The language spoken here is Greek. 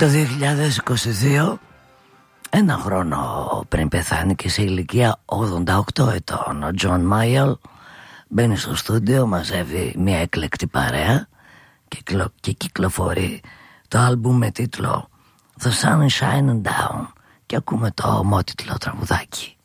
Το 2022, ένα χρόνο πριν πεθάνει και σε ηλικία 88 ετών, ο Τζον Μάιελ μπαίνει στο στούντιο, μαζεύει μια εκλεκτή παρέα και κυκλοφορεί το άλμπουμ με τίτλο The Sun is Shining Down και ακούμε το ομότιτλο τραγουδάκι.